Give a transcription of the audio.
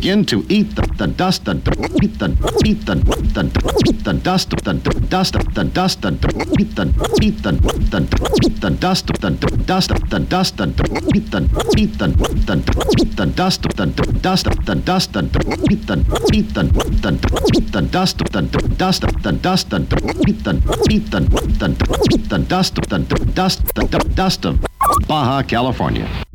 begin to eat the dust, the dust, the dust, the dust, the dust, the dust, the dust of Baja California.